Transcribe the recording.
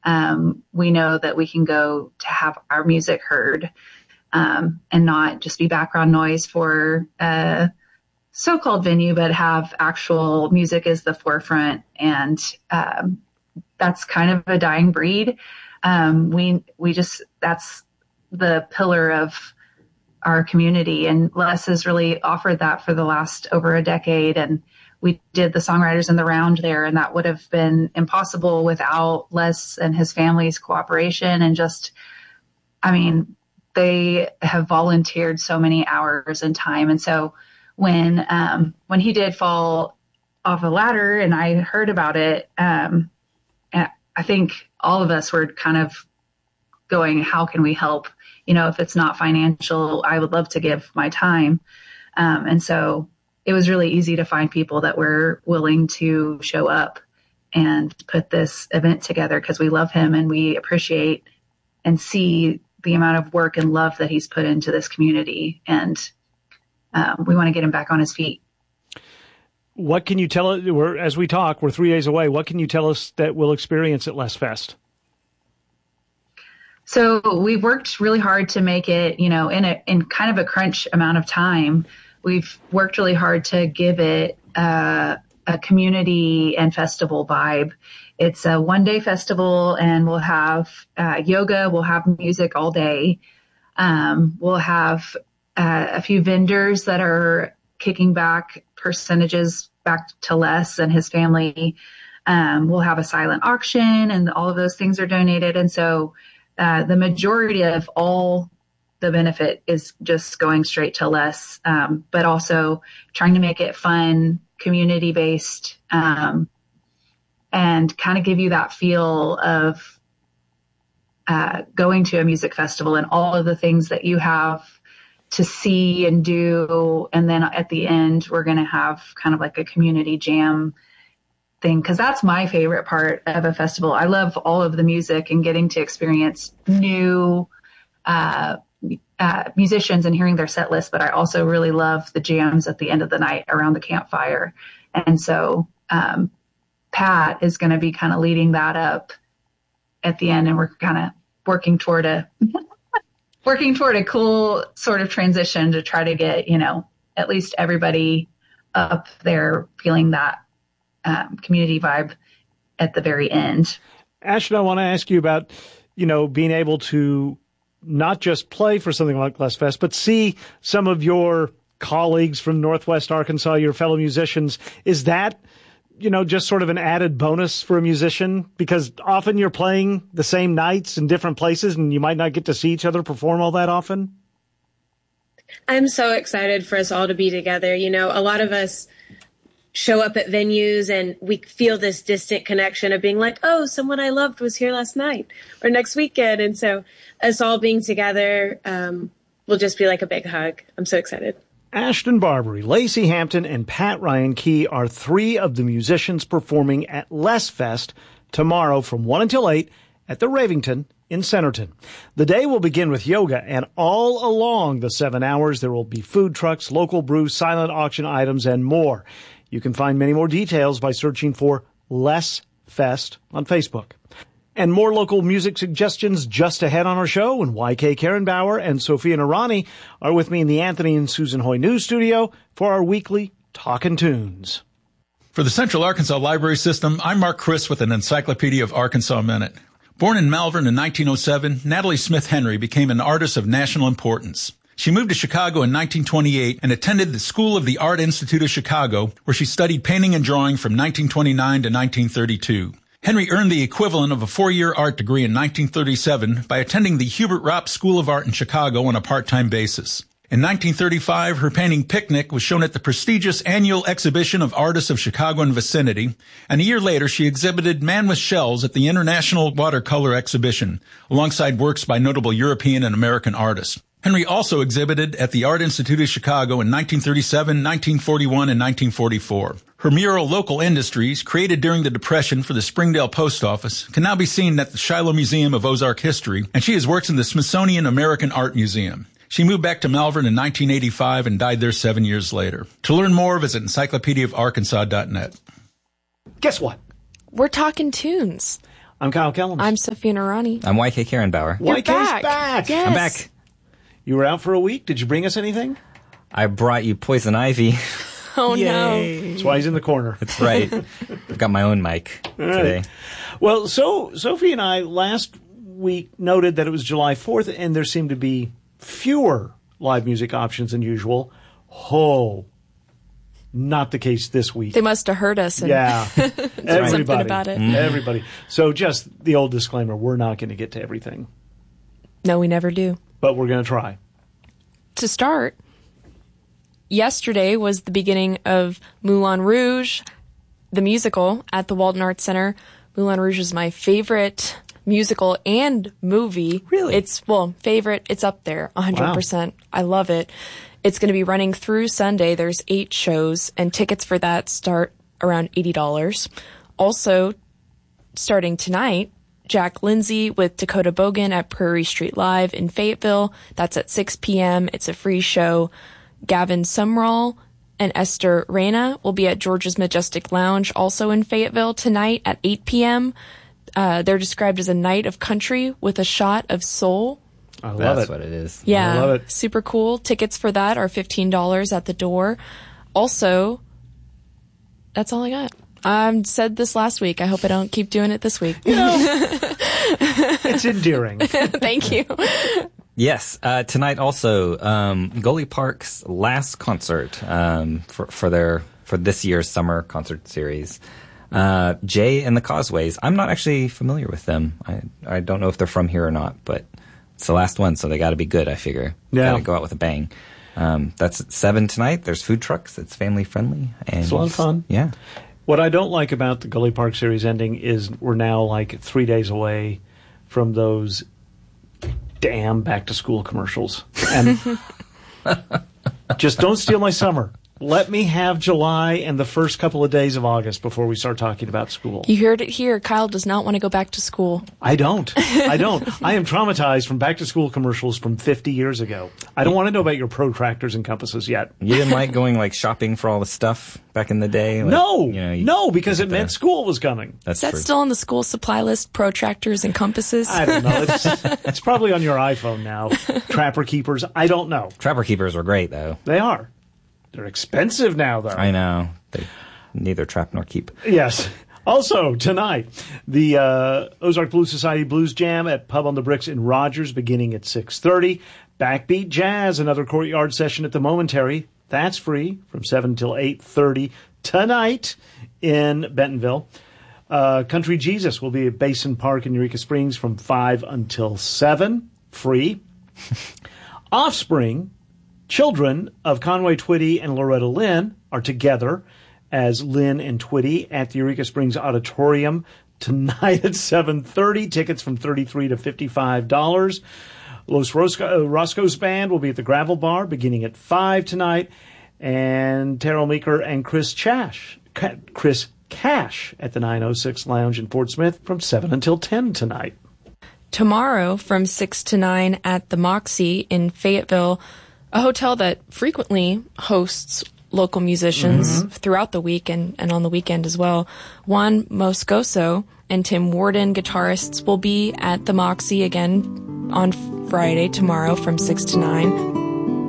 we know that we can go to have our music heard, and not just be background noise for a so-called venue, but have actual music as the forefront. And that's kind of a dying breed. That's the pillar of our community, and Les has really offered that for the last over a decade. And we did the Songwriters in the Round there, and that would have been impossible without Les and his family's cooperation. And they have volunteered so many hours and time. And so when he did fall off a ladder and I heard about it, I think all of us were kind of going, how can we help? If it's not financial, I would love to give my time. And so it was really easy to find people that were willing to show up and put this event together, because we love him and we appreciate and see the amount of work and love that he's put into this community. And we want to get him back on his feet. What can you tell us, as we talk, we're 3 days away, what can you tell us that we'll experience at Les Fest? So we've worked really hard to make it, in kind of a crunch amount of time. We've worked really hard to give it a community and festival vibe. It's a one-day festival, and we'll have yoga, we'll have music all day. We'll have a few vendors that are kicking back percentages back to Les and his family. We'll have a silent auction, and all of those things are donated. And so the majority of all the benefit is just going straight to Les, but also trying to make it fun, community-based, and kind of give you that feel of going to a music festival and all of the things that you have to see and do. And then at the end, we're going to have kind of like a community jam thing, because that's my favorite part of a festival. I love all of the music and getting to experience new musicians and hearing their set list, but I also really love the jams at the end of the night around the campfire. And so Pat is going to be kind of leading that up at the end, and we're kind of working toward a cool sort of transition to try to get, at least everybody up there feeling that community vibe at the very end. Ashton, I want to ask you about, being able to not just play for something like Les Fest, but see some of your colleagues from Northwest Arkansas, your fellow musicians. Is that, just sort of an added bonus for a musician? Because often you're playing the same nights in different places and you might not get to see each other perform all that often. I'm so excited for us all to be together. A lot of us show up at venues and we feel this distant connection of being like, oh, someone I loved was here last night or next weekend. And so us all being together will just be like a big hug. I'm so excited. Ashton Barbary, Lacey Hampton, and Pat Ryan Key are three of the musicians performing at Les Fest tomorrow from 1 until 8 at the Ravington in Centerton. The day will begin with yoga, and all along the 7 hours there will be food trucks, local brews, silent auction items, and more. You can find many more details by searching for Les Fest on Facebook. And more local music suggestions just ahead on our show. And YK Karenbauer and Sophia Narani are with me in the Anthony and Susan Hoy News Studio for our weekly Talkin' Tunes. For the Central Arkansas Library System, I'm Mark Chris with an Encyclopedia of Arkansas Minute. Born in Malvern in 1907, Natalie Smith Henry became an artist of national importance. She moved to Chicago in 1928 and attended the School of the Art Institute of Chicago, where she studied painting and drawing from 1929 to 1932. Henry earned the equivalent of a 4-year art degree in 1937 by attending the Hubert Ropp School of Art in Chicago on a part-time basis. In 1935, her painting Picnic was shown at the prestigious annual exhibition of artists of Chicago and vicinity, and a year later she exhibited Man with Shells at the International Watercolor Exhibition, alongside works by notable European and American artists. Henry also exhibited at the Art Institute of Chicago in 1937, 1941, and 1944. Her mural Local Industries, created during the Depression for the Springdale Post Office, can now be seen at the Shiloh Museum of Ozark History, and she has works in the Smithsonian American Art Museum. She moved back to Malvern in 1985 and died there 7 years later. To learn more, visit encyclopediaofarkansas.net. Guess what? We're talking tunes. I'm Kyle Kellums. I'm Sophia Narani. I'm YK Karenbauer. YK's back. Yes. I'm back. You were out for a week. Did you bring us anything? I brought you Poison Ivy. Oh, That's why he's in the corner. That's right. I've got my own mic today. Right. Well, so Sophie and I last week noted that it was July 4th, and there seemed to be fewer live music options than usual. Oh, not the case this week. They must have heard us. And Yeah. Everybody. something about it. Everybody. So just the old disclaimer, we're not going to get to everything, No, we never do. but we're going to try. To start, yesterday was the beginning of Moulin Rouge, the musical, at the Walden Arts Center. Moulin Rouge is my favorite musical and movie. Really? Favorite. It's up there, 100%. I love it. It's going to be running through Sunday. There's 8 shows, and tickets for that start around $80. Also, starting tonight, Jack Lindsay with Dakota Bogan at Prairie Street Live in Fayetteville. That's at 6 p.m. It's a free show. Gavin Sumrall and Esther Reyna will be at George's Majestic Lounge, also in Fayetteville, tonight at 8 p.m. They're described as a night of country with a shot of soul. I love That's it. what it is. Yeah, I love it. super cool. Tickets for that are $15 at the door. Also, that's all I got. I said this last week. I hope I don't keep doing it this week. It's endearing. Thank you. Yes. Tonight also, Gully Park's last concert for this year's summer concert series. Jay and the Causeways. I'm not actually familiar with them. I don't know if they're from here or not, but it's the last one, so they got to be good, I figure. Yeah. Got to go out with a bang. That's at 7 tonight. There's food trucks. It's family friendly. And It's a lot of fun. Yeah. What I don't like about the Gully Park series ending is we're now like 3 days away from those damn back-to-school commercials. And just don't steal my summer. Let me have July and the first couple of days of August before we start talking about school. You heard it here. Kyle does not want to go back to school. I don't. I am traumatized from back-to-school commercials from 50 years ago. I don't want to know about your protractors and compasses yet. You didn't like going like shopping for all the stuff back in the day? Like, No, because it meant school was coming. That's Is that true. still on the school supply list? Protractors and compasses? I don't know. It's probably on your iPhone now. Trapper Keepers. I don't know. Trapper Keepers were great, though. They are. They're expensive now, though. I know. They neither trap nor keep. Yes. Also, tonight, the Ozark Blues Society Blues Jam at Pub on the Bricks in Rogers, beginning at 6:30. Backbeat Jazz, another courtyard session at the Momentary. That's free from 7 till 8:30 tonight in Bentonville. Country Jesus will be at Basin Park in Eureka Springs from 5 until 7, free. Offspring, children of Conway Twitty and Loretta Lynn, are together as Lynn and Twitty at the Eureka Springs Auditorium tonight at 7:30. Tickets from $33 to $55. Los Roscoe's Band will be at the Gravel Bar beginning at 5 tonight. And Terrell Meeker and Chris Cash at the 906 Lounge in Fort Smith from 7 until 10 tonight. Tomorrow from 6 to 9 at the Moxie in Fayetteville, a hotel that frequently hosts local musicians throughout the week and on the weekend as well. Juan Moscoso and Tim Warden, guitarists, will be at the Moxie again on Friday, tomorrow, from 6 to 9.